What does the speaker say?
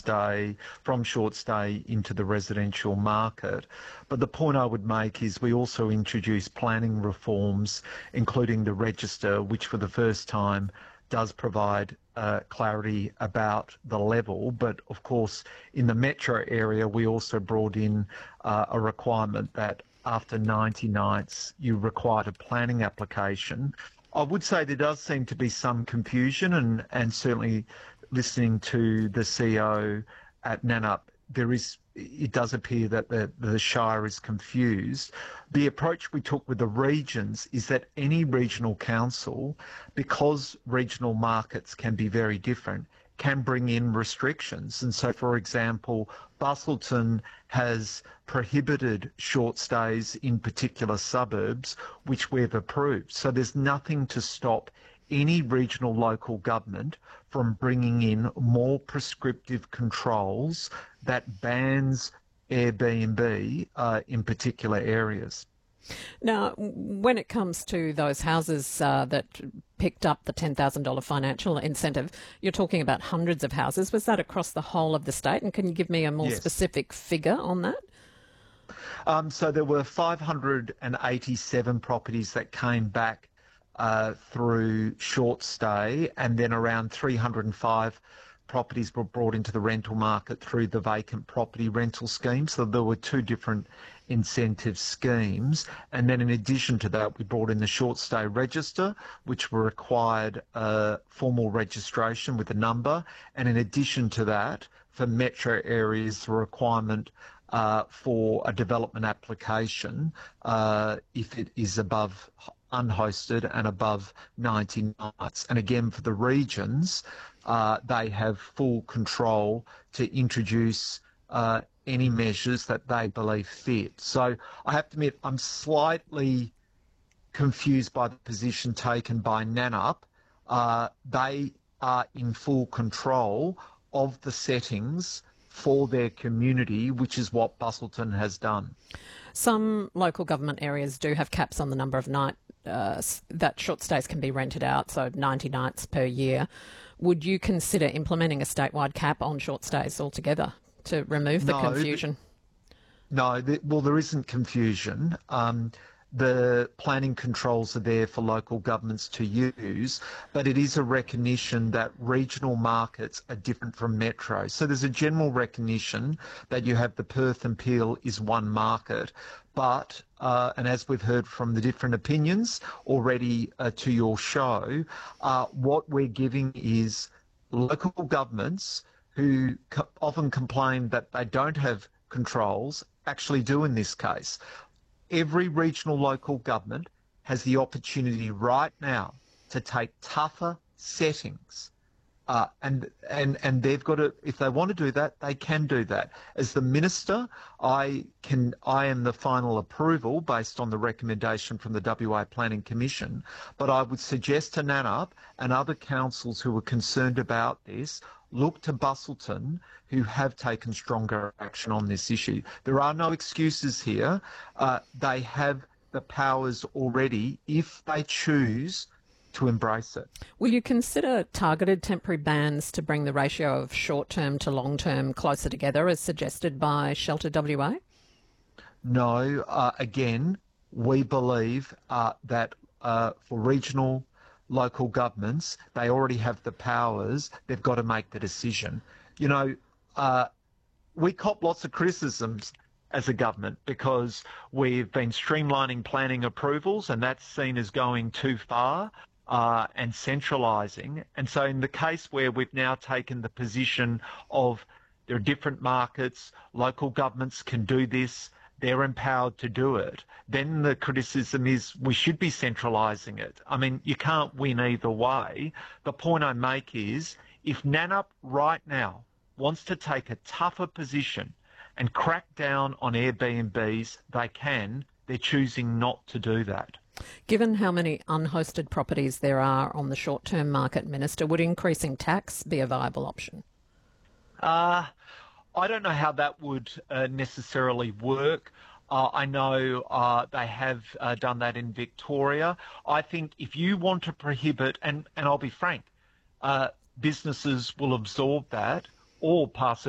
short stay into the residential market. But the point I would make is we also introduced planning reforms, including the register, which for the first time does provide clarity about the level. But of course, in the metro area, we also brought in a requirement that after 90 nights, you required a planning application. I would say there does seem to be some confusion, and certainly listening to the CEO at Nannup, it does appear that the Shire is confused. The approach we took with the regions is that any regional council, because regional markets can be very different, can bring in restrictions. And so, for example, Busselton has prohibited short stays in particular suburbs, which we've approved. So there's nothing to stop any regional local government from bringing in more prescriptive controls that bans Airbnb in particular areas. Now, when it comes to those houses that picked up the $10,000 financial incentive, you're talking about hundreds of houses. Was that across the whole of the state? And can you give me a more specific figure on that? So there were 587 properties that came back through short stay, and then around 305 properties were brought into the rental market through the vacant property rental scheme. So there were two different incentive schemes. And then in addition to that, we brought in the short stay register, which required formal registration with a number. And in addition to that, for metro areas, the requirement for a development application if it is above unhosted and above 90 nights. And again, for the regions, they have full control to introduce any measures that they believe fit. So I have to admit, I'm slightly confused by the position taken by Nannup. They are in full control of the settings for their community, which is what Busselton has done. Some local government areas do have caps on the number of nights that short stays can be rented out, so 90 nights per year. Would you consider implementing a statewide cap on short stays altogether to remove the confusion? No, there isn't confusion. The planning controls are there for local governments to use, but it is a recognition that regional markets are different from metro. So there's a general recognition that you have the Perth and Peel is one market, but, and as we've heard from the different opinions already to your show, what we're giving is local governments who often complain that they don't have controls actually do in this case. Every regional local government has the opportunity right now to take tougher settings. And they've got to, if they want to do that, they can do that. As the Minister, I am the final approval based on the recommendation from the WA Planning Commission, but I would suggest to Nannup and other councils who are concerned about this, look to Busselton, who have taken stronger action on this issue. There are no excuses here. They have the powers already if they choose to embrace it. Will you consider targeted temporary bans to bring the ratio of short-term to long-term closer together as suggested by Shelter WA? No. Again, we believe that for regional local governments, they already have the powers. They've got to make the decision. You know, we cop lots of criticisms as a government because we've been streamlining planning approvals, and that's seen as going too far and centralising. And so in the case where we've now taken the position of there are different markets, local governments can do this, they're empowered to do it, then the criticism is we should be centralising it. I mean, you can't win either way. The point I make is if Nannup right now wants to take a tougher position and crack down on Airbnbs, they can. They're choosing not to do that. Given how many unhosted properties there are on the short-term market, Minister, would increasing tax be a viable option? I don't know how that would necessarily work. I know they have done that in Victoria. I think if you want to prohibit, and I'll be frank, businesses will absorb that or pass